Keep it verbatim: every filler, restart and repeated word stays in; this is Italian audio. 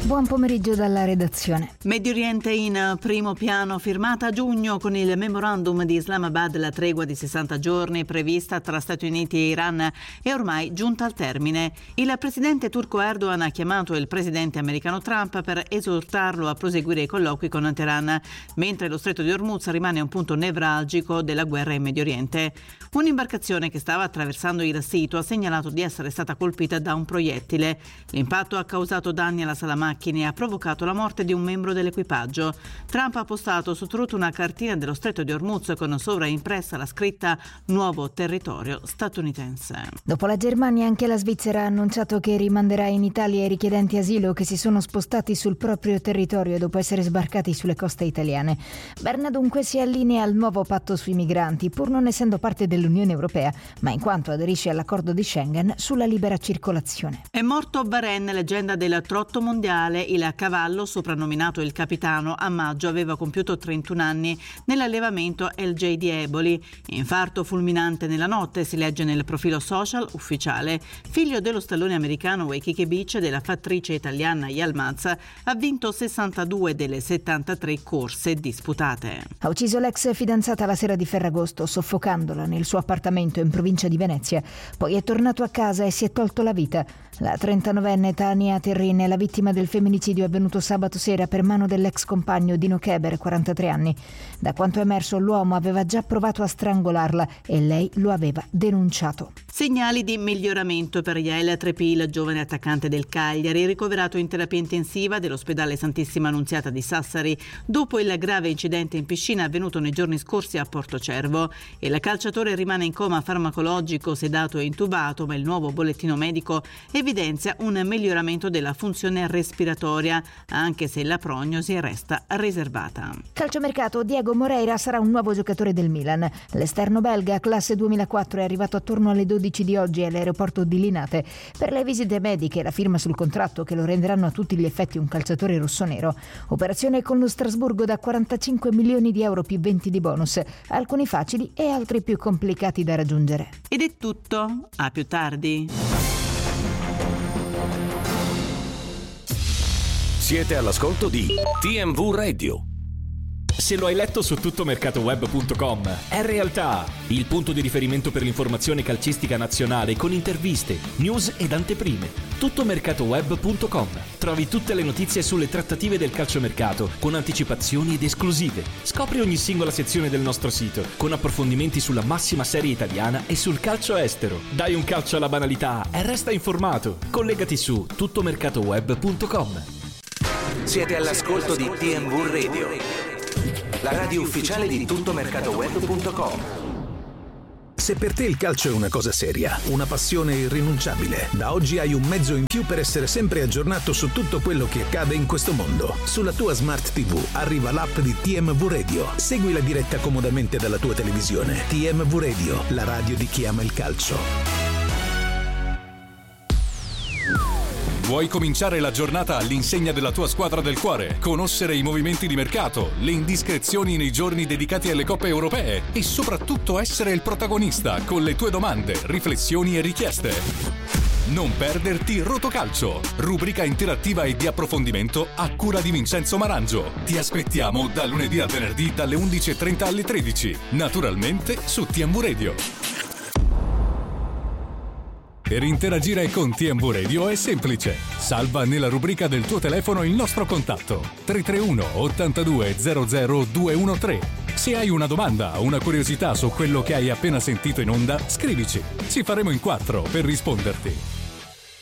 Buon pomeriggio dalla redazione. Medio Oriente in primo piano, firmata a giugno con il memorandum di Islamabad, la tregua di sessanta giorni prevista tra Stati Uniti e Iran è ormai giunta al termine. Il presidente turco Erdogan ha chiamato il presidente americano Trump per esortarlo a proseguire i colloqui con Teheran, mentre lo stretto di Hormuz rimane un punto nevralgico della guerra in Medio Oriente. Un'imbarcazione che stava attraversando il sito ha segnalato di essere stata colpita da un proiettile. L'impatto ha causato danni alla sala macchine e ha provocato la morte di un membro dell'equipaggio. Trump ha postato su Truth una cartina dello stretto di Hormuz con sovraimpressa la scritta "Nuovo territorio statunitense". Dopo la Germania, anche la Svizzera ha annunciato che rimanderà in Italia i richiedenti asilo che si sono spostati sul proprio territorio dopo essere sbarcati sulle coste italiane. Berna dunque si allinea al nuovo patto sui migranti, pur non essendo parte dell'Unione Europea, ma in quanto aderisce all'accordo di Schengen sulla libera circolazione. È morto Varenne, leggenda del trotto mondiale. Il cavallo, soprannominato il capitano, a maggio aveva compiuto trentuno anni nell'allevamento L J di Eboli. Infarto fulminante nella notte, si legge nel profilo social ufficiale. Figlio dello stallone americano Waikiki Beach e della fattrice italiana Yalmaz, ha vinto sessantadue delle settantatré corse disputate. Ha ucciso l'ex fidanzata la sera di Ferragosto, soffocandola nel suo appartamento in provincia di Venezia. Poi è tornato a casa e si è tolto la vita. La trentanovenne Tania Terrin è la vittima del femminicidio avvenuto sabato sera per mano dell'ex compagno Dino Keber, quarantatré anni. Da quanto è emerso, l'uomo aveva già provato a strangolarla e lei lo aveva denunciato. Segnali di miglioramento per Yael Trepil, giovane attaccante del Cagliari, ricoverato in terapia intensiva dell'ospedale Santissima Annunziata di Sassari dopo il grave incidente in piscina avvenuto nei giorni scorsi a Portocervo. Il calciatore rimane in coma farmacologico, sedato e intubato, ma il nuovo bollettino medico evidenzia un miglioramento della funzione respiratoria, anche se la prognosi resta riservata. Calciomercato, Diego Moreira sarà un nuovo giocatore del Milan. L'esterno belga, classe duemilaquattro, è arrivato attorno alle dodici di oggi all'aeroporto di Linate per le visite mediche e la firma sul contratto che lo renderanno a tutti gli effetti un calciatore rossonero. Operazione con lo Strasburgo da quarantacinque milioni di euro più venti di bonus, alcuni facili e altri più complicati da raggiungere. Ed è tutto, a più tardi. Siete all'ascolto di T M V Radio. Se lo hai letto su tuttomercatoweb punto com, è realtà, il punto di riferimento per l'informazione calcistica nazionale con interviste, news ed anteprime. tuttomercatoweb punto com. Trovi tutte le notizie sulle trattative del calciomercato con anticipazioni ed esclusive. Scopri ogni singola sezione del nostro sito con approfondimenti sulla massima serie italiana e sul calcio estero. Dai un calcio alla banalità e resta informato. Collegati su tuttomercatoweb punto com. Siete all'ascolto di T M V Radio, la radio ufficiale di tuttomercatoweb punto com. Se per te il calcio è una cosa seria, una passione irrinunciabile, da oggi hai un mezzo in più per essere sempre aggiornato su tutto quello che accade in questo mondo. Sulla tua Smart ti vu arriva l'app di T M V Radio. Segui la diretta comodamente dalla tua televisione. T M V Radio, la radio di chi ama il calcio. Vuoi cominciare la giornata all'insegna della tua squadra del cuore? Conoscere i movimenti di mercato, le indiscrezioni nei giorni dedicati alle coppe europee e soprattutto essere il protagonista con le tue domande, riflessioni e richieste. Non perderti Rotocalcio, rubrica interattiva e di approfondimento a cura di Vincenzo Marangio. Ti aspettiamo da lunedì a venerdì dalle undici e trenta alle tredici, naturalmente su T M V Radio. Per interagire con T M V Radio è semplice. Salva nella rubrica del tuo telefono il nostro contatto tre tre uno ottantadue zero zero due uno tre. Se hai una domanda o una curiosità su quello che hai appena sentito in onda, scrivici. Ci faremo in quattro per risponderti.